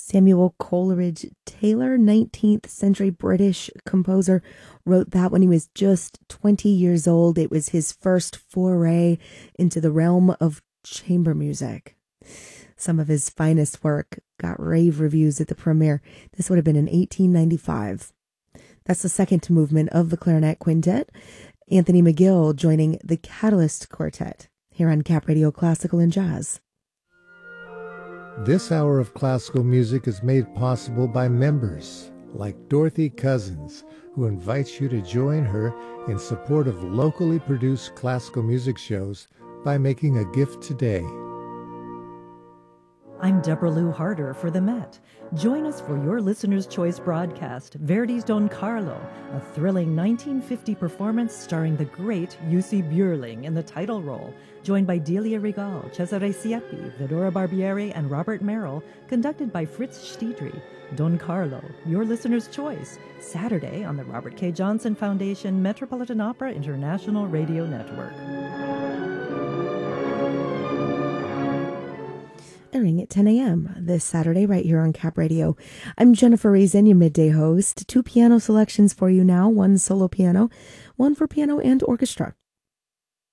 Samuel Coleridge Taylor, 19th century British composer, wrote that when he was just 20 years old. It was his first foray into the realm of chamber music. Some of his finest work got rave reviews at the premiere. This would have been in 1895. That's the second movement of the Clarinet Quintet. Anthony McGill joining the Catalyst Quartet here on Cap Radio Classical and Jazz. This hour of classical music is made possible by members like Dorothy Cousins, who invites you to join her in support of locally produced classical music shows by making a gift today. I'm Deborah Lou Harder for the Met. Join us for your Listener's Choice broadcast, Verdi's Don Carlo, a thrilling 1950 performance starring the great Jussi Björling in the title role, joined by Delia Regal, Cesare Siepi, Fedora Barbieri, and Robert Merrill, conducted by Fritz Stiedry. Don Carlo, your Listener's Choice, Saturday on the Robert K. Johnson Foundation Metropolitan Opera International Radio Network. Airing at 10 a.m. this Saturday right here on Cap Radio. I'm Jennifer Reason, your midday host. 2 piano selections for you now, 1 solo piano, 1 for piano and orchestra.